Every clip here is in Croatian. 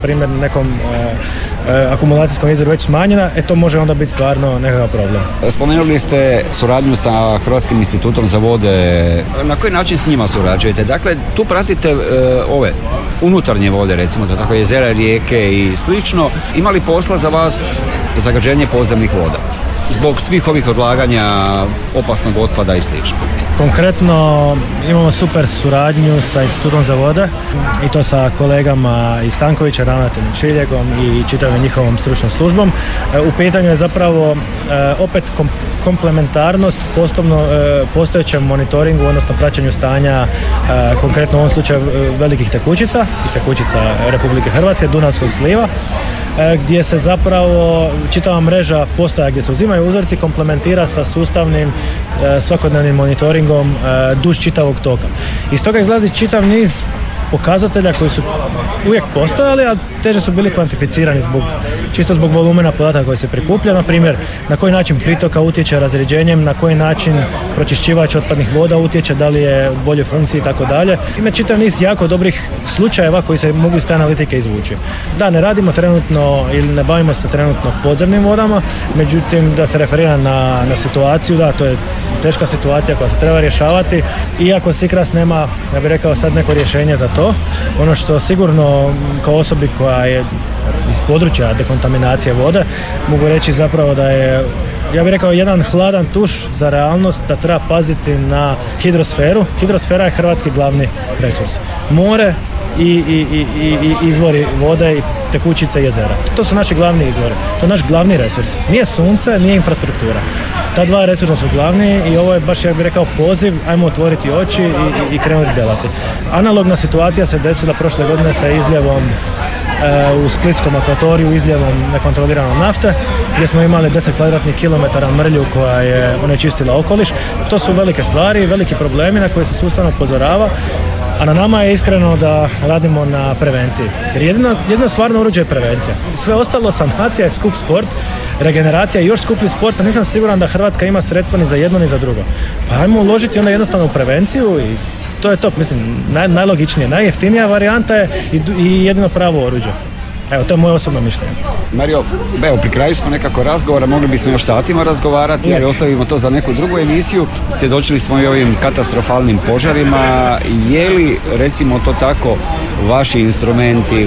primjer nekom akumulacijskom izvoru već smanjena, to može onda biti stvarno nekakav problem. Spomenuli ste suradnju sa Hrvatskim institutom za vode. Na koji način s njima surađujete? Dakle, tu pratite ove unutarnje vode, recimo to tako, jezera, rijeke i slično. Ima li posla za vas zagađenje podzemnih voda zbog svih ovih odlaganja opasnog otpada i slično? Konkretno imamo super suradnju sa Institutom za vode i to sa kolegama iz Stankovića, ravnateljem Šiljegom i čitavom njihovom stručnom službom. U pitanju je zapravo opet komplementarnost postojećem monitoringu, odnosno praćenju stanja, konkretno u ovom slučaju velikih tekućica i tekućica Republike Hrvatske, Dunavskog sliva, gdje se zapravo čitava mreža postaja gdje se uzimaju uzorci komplementira sa sustavnim svakodnevnim monitoringom duž čitavog toka. Iz toga izlazi čitav niz pokazatelja koji su uvijek postojali, a teže su bili kvantificirani čisto zbog volumena podataka koji se prikuplja. Na primjer, na koji način pritoka utječe razređenjem, na koji način pročišćivač otpadnih voda utječe, da li je u boljoj funkciji i tako dalje. Ima čitav niz jako dobrih slučajeva koji se mogu iz te analitike izvući. Da, ne radimo trenutno ili ne bavimo se trenutno podzemnim vodama, međutim da se referira na situaciju, da, to je teška situacija koja se treba rješavati, iako SICRAS nema, ja bih rekao, sad neko rješenje za to. Ono što sigurno kao osobi koja je iz područja dekontaminacije vode mogu reći zapravo da je, ja bih rekao, jedan hladan tuš za realnost da treba paziti na hidrosferu. Hidrosfera je hrvatski glavni resurs. More i izvori vode i tekućice i jezera. To su naši glavni izvori. To je naš glavni resurs. Nije sunce, nije infrastruktura. Ta dva resursa su glavni i ovo je baš, ja bih rekao, poziv, ajmo otvoriti oči i krenuti delati. Analogna situacija se desila prošle godine sa izljevom u Splitskom akvatoriju, izljevom nekontrolirane nafte, gdje smo imali 10 kvadratnih kilometara mrlju koja je onečistila okoliš. To su velike stvari, veliki problemi na koje se sustavno upozorava, a na nama je iskreno da radimo na prevenciji. Jer jedno stvarno oruđe je prevencija. Sve ostalo, sanacija je skup sport, regeneracija je još skuplji sport, a nisam siguran da Hrvatska ima sredstva ni za jedno ni za drugo. Pa ajmo uložiti onda jednostavno u prevenciju i to je to, mislim, najlogičnije, najjeftinija varijanta je i jedino pravo oruđe. Evo, to je moje osobno mišljenje. Mario, evo, pri kraju smo nekako razgovora, mogli bismo još satima razgovarati, ali ostavimo to za neku drugu emisiju. Svjedočili smo i ovim katastrofalnim požarima. Je li, recimo to tako, vaši instrumenti,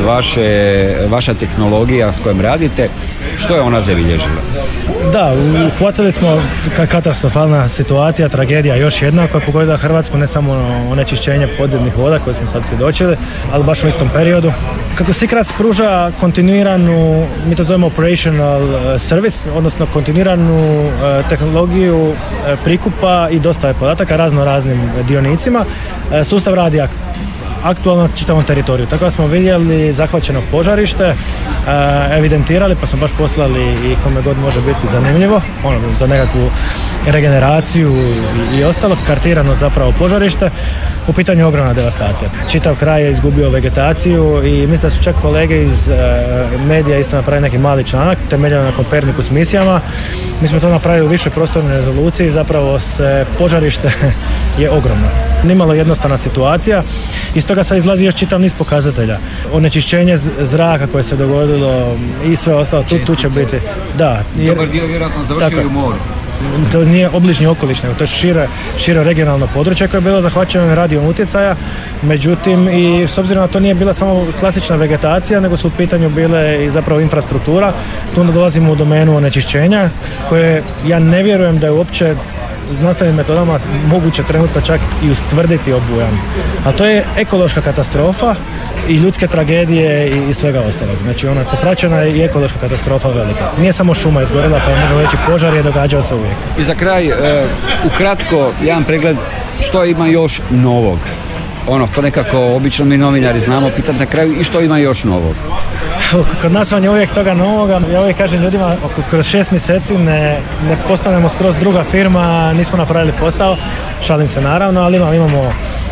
vaša tehnologija s kojom radite, što je ona zabilježila? Da, uhvatili smo katastrofalna situacija, tragedija još jedna koja je pogodila Hrvatsku, ne samo onečišćenje podzemnih voda koje smo sad svjedočili, ali baš u istom periodu. Kako SICRAS pruža kontinuiranu, mi to zovemo operational service, odnosno kontinuiranu tehnologiju prikupa i dostave podataka raznim dionicima, sustav radi aktualno na čitavom teritoriju. Tako da smo vidjeli zahvaćeno požarište, evidentirali, pa smo baš poslali i kome god može biti zanimljivo, za nekakvu regeneraciju i ostalo, kartirano zapravo požarište. U pitanju je ogromna devastacija. Čitav kraj je izgubio vegetaciju i mislim da su čak kolege iz medija isto napravili neki mali članak temeljeno na Kopernikus misijama. Mi smo to napravili u višoj prostornoj rezoluciji, zapravo se požarište je ogromno. Nimalo jednostavna situacija. Iz toga sad izlazi još čitav niz pokazatelja. Onečišćenje zraka koje se dogodilo i sve ostalo, tu će biti. Da. Dobar dio vjerojatno završio u moru. To nije obližnji okoliš, nego to je šire regionalno područje koje je bilo zahvaćeno radijom utjecaja. Međutim, i s obzirom na to nije bila samo klasična vegetacija, nego su u pitanju bile i zapravo infrastruktura. Tu onda dolazimo u domenu onečišćenja, koje ja ne vjerujem da je uopće znanstvenim metodama moguće trenutno čak i ustvrditi obujam. A to je ekološka katastrofa i ljudske tragedije i svega ostalog. Znači ona je popraćena i ekološka katastrofa velika. Nije samo šuma izgorila, pa možemo reći požar je događao se uvijek. I za kraj, ukratko, jedan pregled što ima još novog. To nekako obično mi novinari znamo pitati na kraju i što ima još novog. Kod nas vam je uvijek toga novoga. Ja uvijek kažem ljudima, kroz 6 mjeseci ne postanemo skroz druga firma, nismo napravili posao, šalim se naravno, ali imamo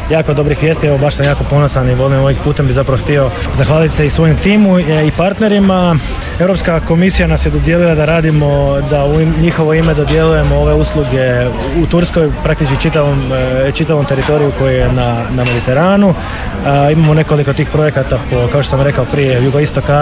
jako dobrih vijesti, evo baš sam jako ponosan i volim ovim putem bi zapravo htio zahvaliti se i svojim timu i partnerima. Europska komisija nas je dodijelila da radimo, da u njihovo ime dodjeljujemo ove usluge u Turskoj, praktički čitavom teritoriju koji je na Mediteranu. Imamo nekoliko tih projekata po, kao što sam rekao prije, jugoistoka